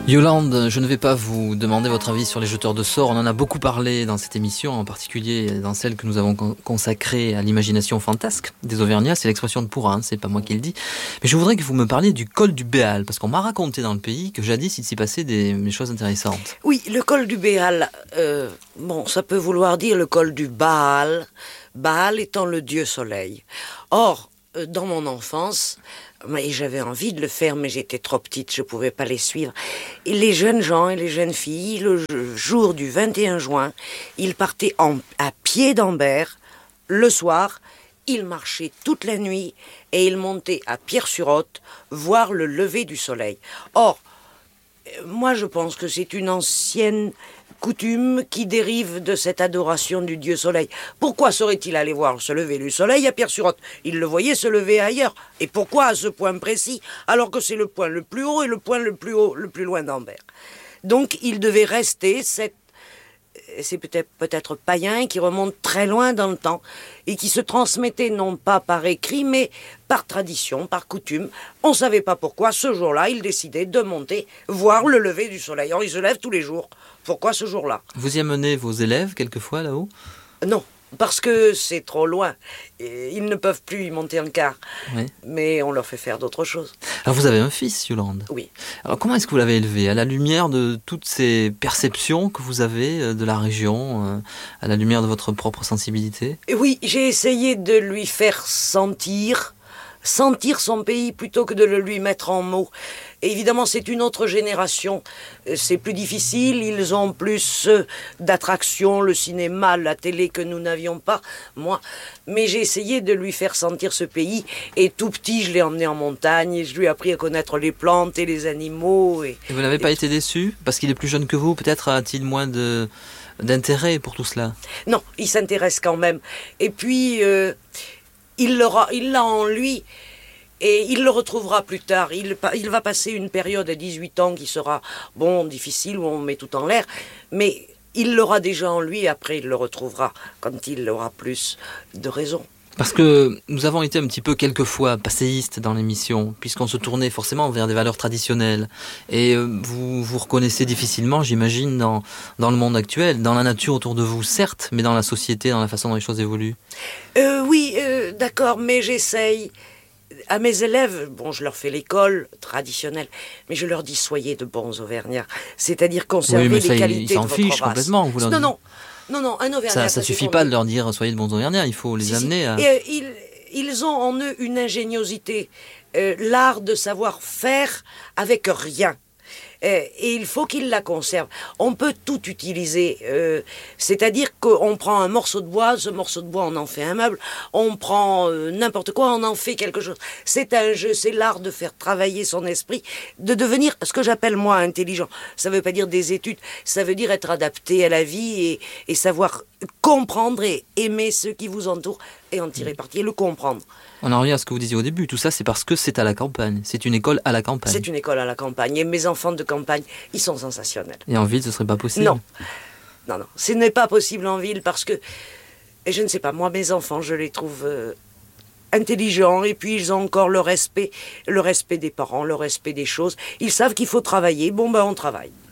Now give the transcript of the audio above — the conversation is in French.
Yolande, je ne vais pas vous demander votre avis sur les jeteurs de sorts. On en a beaucoup parlé dans cette émission, en particulier dans celle que nous avons consacrée à l'imagination fantasque des Auvergnats. C'est l'expression de Pourra, c'est pas moi qui le dis. Mais je voudrais que vous me parliez du col du Béal, parce qu'on m'a raconté dans le pays que jadis il s'y passait des choses intéressantes. Oui, le col du Béal, ça peut vouloir dire le col du Baal, Baal étant le dieu soleil. Or, dans mon enfance, j'avais envie de le faire, mais j'étais trop petite, je ne pouvais pas les suivre. Et les jeunes gens et les jeunes filles, le jour du 21 juin, ils partaient à pied d'Ambert. Le soir, ils marchaient toute la nuit et ils montaient à Pierre-sur-Othe voir le lever du soleil. Or, moi je pense que c'est une ancienne coutume qui dérive de cette adoration du dieu soleil. Pourquoi serait-il allé voir se lever le soleil à Pierre-sur-Othe? Il le voyait se lever ailleurs. Et pourquoi à ce point précis, alors que c'est le point le plus haut et le point le plus haut, le plus loin d'Ambert? Donc il devait rester c'est peut-être païen qui remonte très loin dans le temps et qui se transmettait non pas par écrit mais par tradition, par coutume. On ne savait pas pourquoi ce jour-là il décidait de monter voir le lever du soleil. Or il se lève tous les jours. Pourquoi ce jour-là? Vous y amenez vos élèves quelquefois là-haut? Non, parce que c'est trop loin. Et ils ne peuvent plus y monter en car. Oui. Mais on leur fait faire d'autres choses. Alors vous avez un fils, Yolande. Oui. Alors comment est-ce que vous l'avez élevé? À la lumière de toutes ces perceptions que vous avez de la région, à la lumière de votre propre sensibilité? Et oui, j'ai essayé de lui faire sentir son pays plutôt que de le lui mettre en mots. Et évidemment, c'est une autre génération. C'est plus difficile, ils ont plus d'attractions, le cinéma, la télé que nous n'avions pas, moi. Mais j'ai essayé de lui faire sentir ce pays. Et tout petit, je l'ai emmené en montagne et je lui ai appris à connaître les plantes et les animaux. Et vous n'avez pas été déçu? Parce qu'il est plus jeune que vous, peut-être a-t-il moins d'intérêt pour tout cela? Non, il s'intéresse quand même. Et puis, il l'a en lui. Et il le retrouvera plus tard. Il va passer une période à 18 ans qui sera, difficile, où on met tout en l'air. Mais il l'aura déjà en lui, et après il le retrouvera quand il aura plus de raison. Parce que nous avons été un petit peu quelquefois passéistes dans l'émission, puisqu'on se tournait forcément vers des valeurs traditionnelles. Et vous vous reconnaissez difficilement, j'imagine, dans le monde actuel, dans la nature autour de vous, certes, mais dans la société, dans la façon dont les choses évoluent. Oui, d'accord, mais j'essaye. À mes élèves, je leur fais l'école traditionnelle, mais je leur dis soyez de bons Auvergnats, c'est-à-dire conservez les qualités de votre race. Ils s'en fichent complètement. Vous leur dites. Non, un Auvergnat. Ça suffit pas de leur dire soyez de bons Auvergnats, il faut les amener à. Et, ils ont en eux une ingéniosité, l'art de savoir faire avec rien. Et il faut qu'ils la conservent. On peut tout utiliser, c'est-à-dire qu'on prend un morceau de bois, ce morceau de bois on en fait un meuble, on prend n'importe quoi, on en fait quelque chose. C'est un jeu, c'est l'art de faire travailler son esprit, de devenir ce que j'appelle moi intelligent. Ça ne veut pas dire des études, ça veut dire être adapté à la vie et savoir comprendre et aimer ceux qui vous entourent et en tirer parti et le comprendre. On en revient à ce que vous disiez au début, tout ça c'est parce que c'est à la campagne, c'est une école à la campagne. C'est une école à la campagne et mes enfants de campagne, ils sont sensationnels. Et en ville ce serait pas possible? Non, ce n'est pas possible en ville parce que, et je ne sais pas, moi mes enfants je les trouve intelligents et puis ils ont encore le respect des parents, le respect des choses. Ils savent qu'il faut travailler, on travaille.